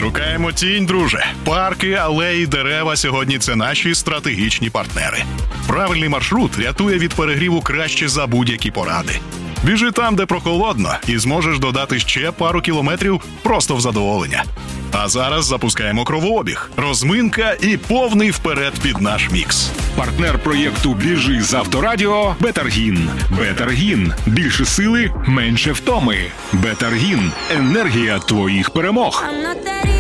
Шукаємо тінь, друже. Парки, алеї, дерева сьогодні – це наші стратегічні партнери. Правильний маршрут рятує від перегріву краще за будь-які поради. Біжи там, де прохолодно, і зможеш додати ще пару кілометрів просто в задоволення. А зараз запускаємо кровообіг, розминка і повний вперед під наш мікс. Партнер проєкту «Біжи з Авторадіо» – Бетаргін. Бетаргін. Більше сили, менше втоми. Бетаргін. Енергія твоїх перемог.